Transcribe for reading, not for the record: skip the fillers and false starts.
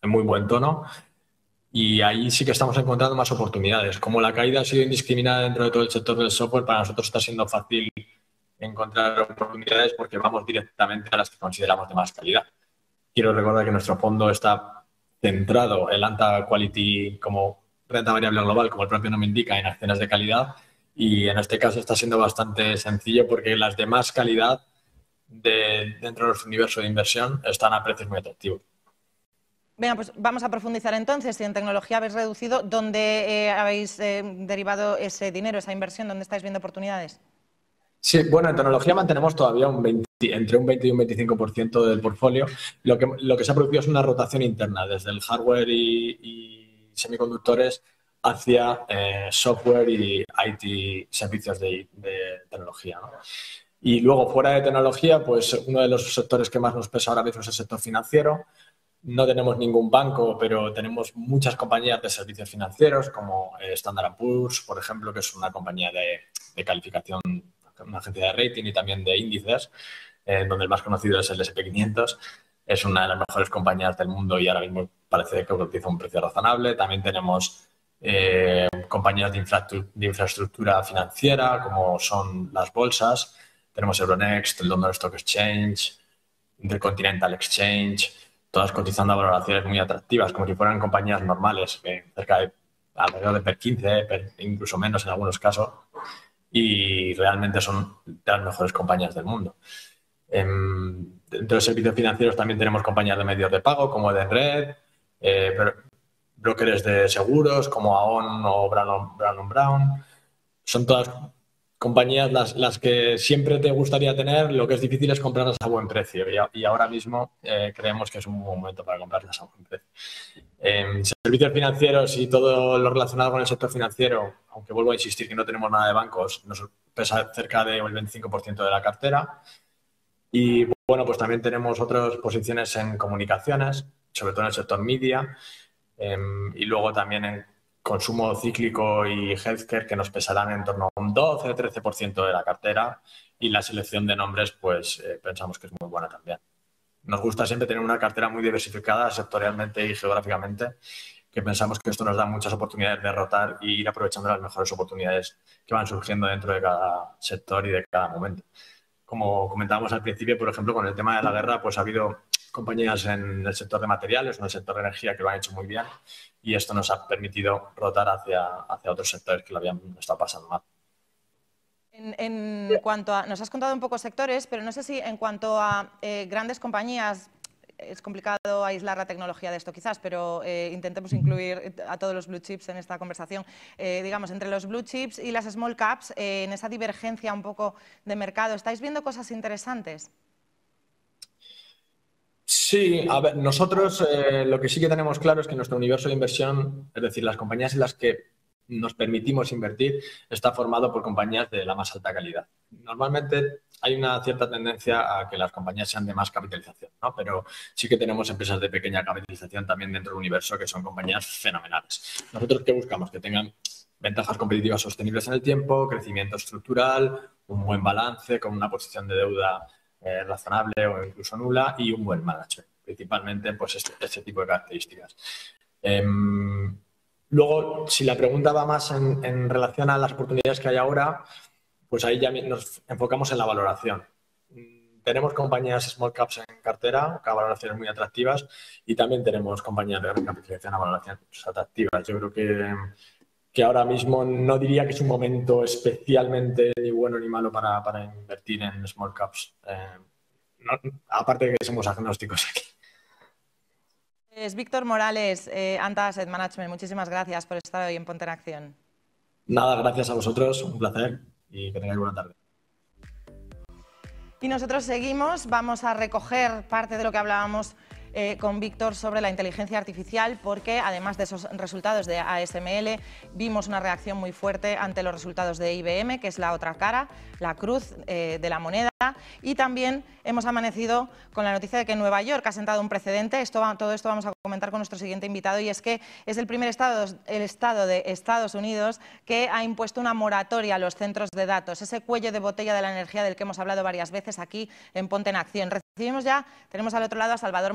en muy buen tono. Y ahí sí que estamos encontrando más oportunidades. Como la caída ha sido indiscriminada dentro de todo el sector del software, para nosotros está siendo fácil encontrar oportunidades porque vamos directamente a las que consideramos de más calidad. Quiero recordar que nuestro fondo está centrado, el Anta Quality como renta variable global, como el propio nombre indica, en acciones de calidad. Y en este caso está siendo bastante sencillo porque las de más calidad dentro de nuestro universo de inversión están a precios muy atractivos. Venga, pues vamos a profundizar entonces. Si en tecnología habéis reducido, ¿dónde habéis derivado ese dinero, esa inversión? ¿Dónde estáis viendo oportunidades? Sí, bueno, en tecnología mantenemos todavía entre un 20 y un 25% del portfolio. Lo que se ha producido es una rotación interna desde el hardware y semiconductores hacia software y IT servicios de tecnología, ¿no? Y luego, fuera de tecnología, pues uno de los sectores que más nos pesa ahora mismo es el sector financiero. No tenemos ningún banco, pero tenemos muchas compañías de servicios financieros, como Standard & Poor's, por ejemplo, que es una compañía de calificación, una agencia de rating y también de índices, donde el más conocido es el S&P 500. Es una de las mejores compañías del mundo y ahora mismo parece que cotiza un precio razonable. También tenemos compañías de infraestructura financiera, como son las bolsas. Tenemos Euronext, el London Stock Exchange, Intercontinental Exchange, todas cotizando a valoraciones muy atractivas, como si fueran compañías normales, cerca de alrededor de PER 15, incluso menos en algunos casos, y realmente son de las mejores compañías del mundo. Dentro de servicios financieros también tenemos compañías de medios de pago como Edenred, brokers de seguros como Aon o Brown Brown. Son todas compañías las que siempre te gustaría tener, lo que es difícil es comprarlas a buen precio y ahora mismo creemos que es un buen momento para comprarlas a buen precio. Servicios financieros y todo lo relacionado con el sector financiero, aunque vuelvo a insistir que no tenemos nada de bancos, nos pesa cerca del 25% de la cartera. Y bueno, pues también tenemos otras posiciones en comunicaciones, sobre todo en el sector media, y luego también en consumo cíclico y healthcare, que nos pesarán en torno a un 12-13% de la cartera, y la selección de nombres pues pensamos que es muy buena también. Nos gusta siempre tener una cartera muy diversificada sectorialmente y geográficamente, que pensamos que esto nos da muchas oportunidades de rotar y ir aprovechando las mejores oportunidades que van surgiendo dentro de cada sector y de cada momento. Como comentábamos al principio, por ejemplo, con el tema de la guerra, pues ha habido compañías en el sector de materiales o en el sector de energía que lo han hecho muy bien y esto nos ha permitido rotar hacia otros sectores que lo habían estado pasando mal. En cuanto a, nos has contado un poco sectores, pero no sé si en cuanto a grandes compañías, es complicado aislar la tecnología de esto quizás, pero intentemos incluir a todos los blue chips en esta conversación. Digamos, entre los blue chips y las small caps, en esa divergencia un poco de mercado, ¿estáis viendo cosas interesantes? Sí, a ver, nosotros lo que sí que tenemos claro es que nuestro universo de inversión, es decir, las compañías en las que nos permitimos invertir, está formado por compañías de la más alta calidad. Normalmente hay una cierta tendencia a que las compañías sean de más capitalización, ¿no? Pero sí que tenemos empresas de pequeña capitalización también dentro del universo que son compañías fenomenales. ¿Nosotros qué buscamos? Que tengan ventajas competitivas sostenibles en el tiempo, crecimiento estructural, un buen balance con una posición de deuda razonable o incluso nula y un buen management, principalmente pues este tipo de características. Luego, si la pregunta va más en relación a las oportunidades que hay ahora, pues ahí ya nos enfocamos en la valoración. Tenemos compañías small caps en cartera, a valoraciones muy atractivas, y también tenemos compañías de gran capitalización a valoraciones atractivas. Yo creo que ahora mismo no diría que es un momento especialmente ni bueno ni malo para invertir en small caps. Aparte de que somos agnósticos aquí. Es Víctor Morales, Anta Asset Management, muchísimas gracias por estar hoy en Ponte en Acción. Nada, gracias a vosotros, un placer y que tengáis buena tarde. Y nosotros seguimos, vamos a recoger parte de lo que hablábamos con Víctor sobre la inteligencia artificial, porque además de esos resultados de ASML, vimos una reacción muy fuerte ante los resultados de IBM, que es la otra cara, la cruz de la moneda, y también hemos amanecido con la noticia de que Nueva York ha sentado un precedente. Todo esto vamos a comentar con nuestro siguiente invitado, y es que es el primer estado de Estados Unidos que ha impuesto una moratoria a los centros de datos, ese cuello de botella de la energía del que hemos hablado varias veces aquí en Ponte en Acción. Tenemos al otro lado a Salvador